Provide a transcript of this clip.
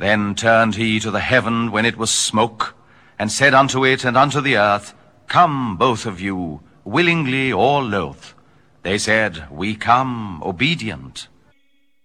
Then turned he to the heaven when it was smoke, and said unto it and unto the earth, Come, both of you, willingly or loth. They said, We come, obedient.